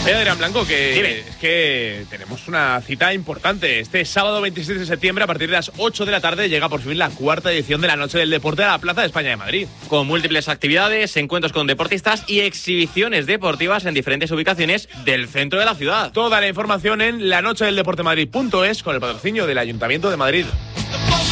Adrián Blanco, Dime. es que tenemos una cita importante. Este sábado 26 de septiembre, a partir de las 8 de la tarde, llega por fin la cuarta edición de la Noche del Deporte a la Plaza de España de Madrid. Con múltiples actividades, encuentros con deportistas y exhibiciones deportivas en diferentes ubicaciones del centro de la ciudad. Toda la información en lanochedeldeportemadrid.es con el patrocinio del Ayuntamiento de Madrid.